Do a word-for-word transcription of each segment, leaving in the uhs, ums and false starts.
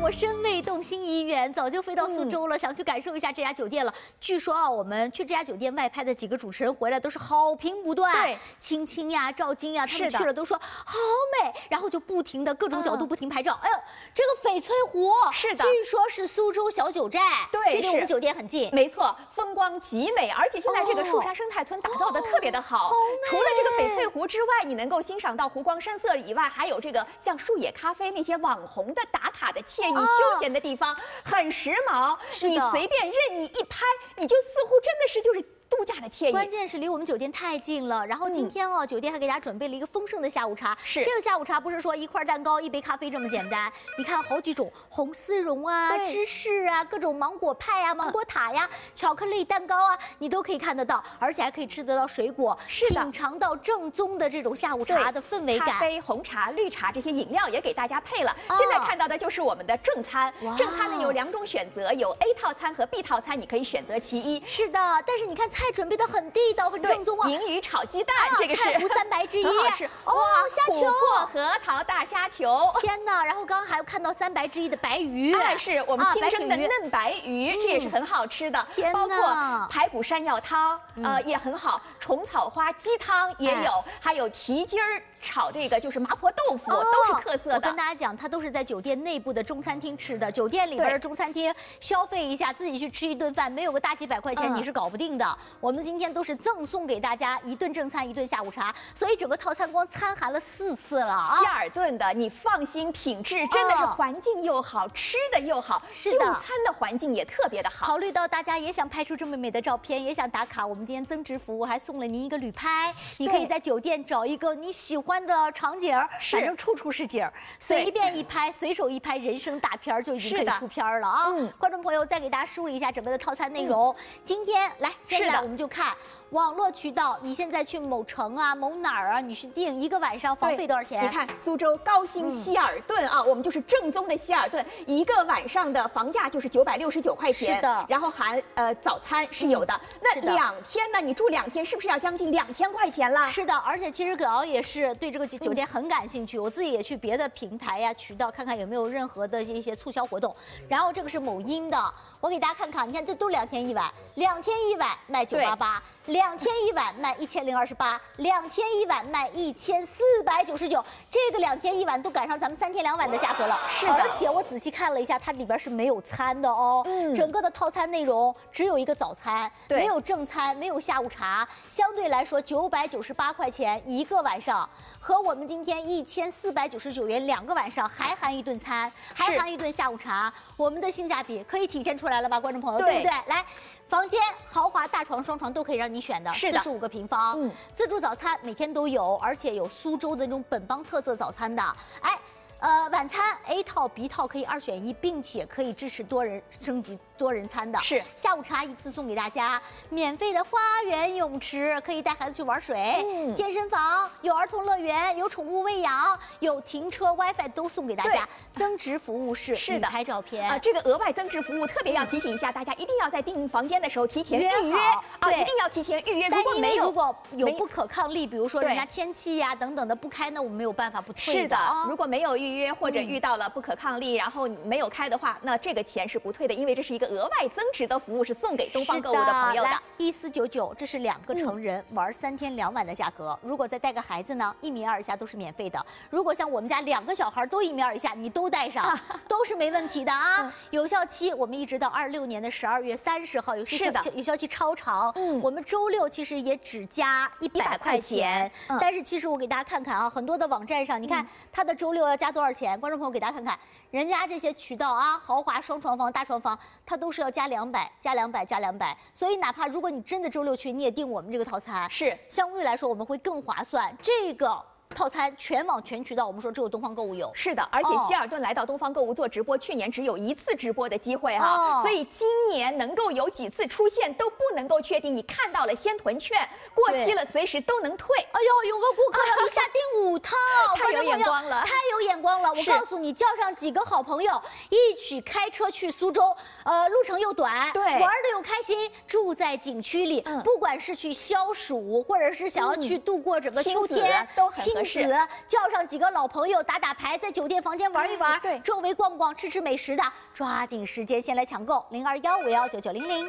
我身未动，心已远，早就飞到苏州了，嗯、想去感受一下这家酒店了。据说啊，我们去这家酒店外拍的几个主持人回来都是好评不断， 对， 青青呀、赵晶呀，他们去了都说好美，然后就不停的各种角度不停拍照。嗯、哎呦，这个翡翠湖是的， 据说是苏州小九寨， 对， 这离我们酒店很近， 没错，风光极美，而且现在这个树山生态村打造的特别的好。哦、除了这个翡翠湖之外，你能够欣赏到湖光山色以外，还有这个像树野咖啡那些网红的打卡的惬意、哦、休闲的地方，很时髦。你随便任意一拍，你就似乎真的是就是。度假的惬意， 关键是离我们酒店太近了。然后今天哦，嗯、酒店还给大家准备了一个丰盛的下午茶。 是这个下午茶不是说一块蛋糕、一杯咖啡这么简单。你看好几种红丝绒啊、芝士啊、各种芒果派啊、芒果塔呀、嗯、巧克力蛋糕啊，你都可以看得到，而且还可以吃得到水果， 是的， 品尝到正宗的这种下午茶的氛围感。 咖啡、红茶、绿茶这些饮料也给大家配了。哦、现在看到的就是我们的正餐。正餐呢有两种选择，有 A 套餐和 B 套餐，你可以选择其一。 是的，但是你看菜准备的很地。地道很正宗啊！ 银鱼炒鸡蛋，啊、这个是湖三白之一， 好吃哇！虾球、 核桃大虾球， 天哪！然后刚刚还有看到三白之一的白鱼， 哎，是我们清蒸的嫩白鱼，啊、这也是很好吃的。 天哪！包括排骨山药汤，嗯、呃，也很好。虫草花鸡汤也有，哎、还有蹄筋儿炒这个就是麻婆豆腐，哦、都是特色的。 我跟大家讲，它都是在酒店内部的中餐厅吃的。酒店里边的中餐厅消费一下，自己去吃一顿饭，没有个大几百块钱，嗯、你是搞不定的。我们今天都是赠送给大家一顿正餐，一顿下午茶，所以整个套餐光餐含了四次了啊！ 希尔顿的，你放心，品质真的是环境又好，哦、吃的又好，就餐的环境也特别的好。 考虑到大家也想拍出这么美的照片，也想打卡，我们今天增值服务还送了您一个旅拍，你可以在酒店找一个你喜欢的场景，反正处处是景，随便一拍，随手一拍，人生大片就已经可以出片了啊！嗯，观众朋友再给大家梳理一下整个的套餐内容。嗯、今天来，现在我们就看。网络渠道，你现在去某城啊、某哪儿啊，你去订一个晚上房费多少钱？ 你看苏州高新希尔顿啊，嗯、我们就是正宗的希尔顿，一个晚上的房价就是九百六十九块钱， 是的， 然后含呃早餐是有的。嗯、那两天呢？你住两天是不是要将近两千块钱了？ 是的，而且其实葛瑶也是对这个酒店很感兴趣，嗯、我自己也去别的平台呀、渠道看看有没有任何的一些促销活动。然后这个是某音的，我给大家看看，你看这都两天一晚，两天一晚卖九八八。两天一晚卖一千零二十八，两天一晚卖一千四百九十九，这个两天一晚都赶上咱们三天两晚的价格了。 是的， 而且我仔细看了一下，它里边是没有餐的哦。嗯，整个的套餐内容只有一个早餐，没有正餐，没有下午茶，相对来说九百九十八块钱一个晚上，和我们今天一千四百九十九元两个晚上，还含一顿餐，还含一顿下午茶，我们的性价比可以体现出来了吧，观众朋友， 对, 对不对？来。房间豪华大床双床都可以让你选的，四十五个平方，嗯，自助早餐每天都有，而且有苏州的那种本帮特色早餐的，哎，呃，晚餐 A 套 B 套可以二选一，并且可以支持多人升级多人餐的， 是下午茶一次送给大家，免费的花园泳池可以带孩子去玩水，嗯，健身房有儿童乐园，有宠物喂养，有停车 WiFi 都送给大家，增值服务是是的拍照片啊，这个额外增值服务特别要提醒一下大家，一定要在订房间的时候提前预约啊，一定要提前预约。如果没有如果有不可抗力，比如说人家天气呀、啊、等等的不开，那我们没有办法不退的。 是的，如果没有预约或者遇到了不可抗力，然后没有开的话，那这个钱是不退的，因为这是一个额外增值的服务，是送给东方购物的朋友的。 一四九九，这是两个成人、嗯、玩三天两晚的价格。如果再带个孩子呢，一米二以下都是免费的。如果像我们家两个小孩都一米二以下，你都带上，啊、都是没问题的啊。嗯、有效期我们一直到二六年的十二月三十号，有效是的， 有效期超长。嗯，我们周六其实也只加一百块钱，嗯、但是其实我给大家看看啊，很多的网站上，你看、嗯、它的周六要加多少钱？观众朋友给大家看看，人家这些渠道啊，豪华双床房、大床房，它都是要加两百、加两百、加两百。所以哪怕如果你真的周六去，你也订我们这个套餐， 是相对来说我们会更划算。这个套餐全网全渠道，我们说只有东方购物有。 是的，而且希尔顿来到东方购物做直播，去年只有一次直播的机会哈、啊，哦、所以今年能够有几次出现都不能够确定。你看到了先囤券，过期了随时都能退。 哎呦，有个顾客要一下订五套， 太有眼光了， 太有眼光了！我告诉你，叫上几个好朋友一起开车去苏州，呃，路程又短， 对， 玩的又开心，住在景区里，嗯、不管是去消暑，或者是想要去度过整个秋天， 都很合适。 叫上几个老朋友打打牌，在酒店房间玩一玩， 对， 周围逛逛，吃吃美食的，抓紧时间先来抢购零二幺五幺九九零零。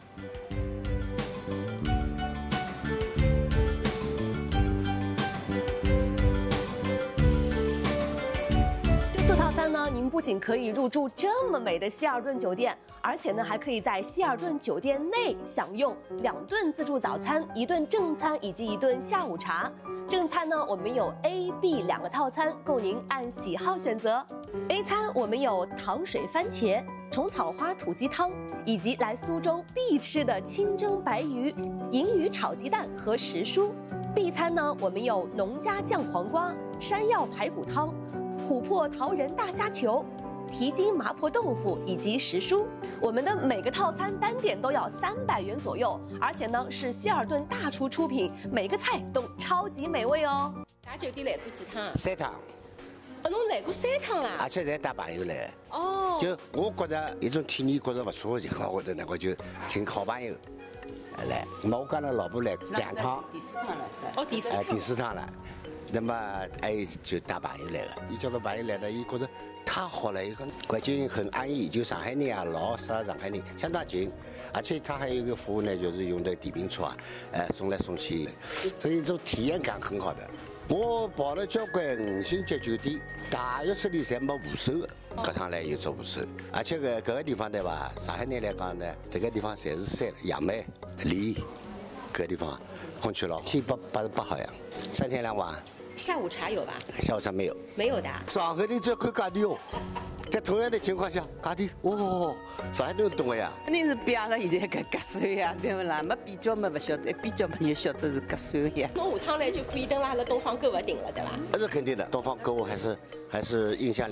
套餐呢，您不仅可以入住这么美的希尔顿酒店，而且呢，还可以在希尔顿酒店内享用两顿自助早餐、一顿正餐以及一顿下午茶。正餐呢，我们有 A、B 两个套餐，供您按喜好选择。A 餐我们有糖水番茄、虫草花土鸡汤，以及来苏州必吃的清蒸白鱼、银鱼炒鸡蛋和时蔬。B 餐呢，我们有农家酱黄瓜、山药排骨汤、琥珀桃仁大虾球、蹄筋麻婆豆腐以及时蔬。我们的每个套餐单点都要三百元左右，而且呢是希尔顿大厨出品，每个菜都超级美味哦。 大酒店来过几趟？ 三趟。 哦，侬来过三趟啦？ 而且侪带朋友来。 哦。 就我觉着一种体验觉着不错的情况下头呢，我就请好朋友来。那么我跟了老婆来两趟。 第四趟了。哦，第四趟。 哎，第四趟了。那么还有就带朋友来了，伊叫到朋友来了，伊觉得太好了，伊很环境很安逸，就上海人啊，老适合上海人，相当近，而且它还有一个服务呢，就是用的电瓶车啊，呃，送来送去，所以这种体验感很好的。我跑了交关五星级酒店，大浴室里侪没扶手的，搿趟来有做扶手，而且搿搿个地方对伐？上海人来讲呢，这个地方侪是山，杨梅、梨，搿个地方空气老好，七百八十八好像，三天两晚。 下午茶有吧？ 下午茶没有， 没有的。 上海人只要看价钿哦，在同样的情况下，价钿哦，上海人懂个呀。 肯定是比阿拉现在搿合算呀，对不啦？没比较嘛不晓得，比较嘛就晓得是合算呀。 侬下趟来就可以登阿拉东方购物订了，对吧？ 那是肯定的，东方购物还是还是印象。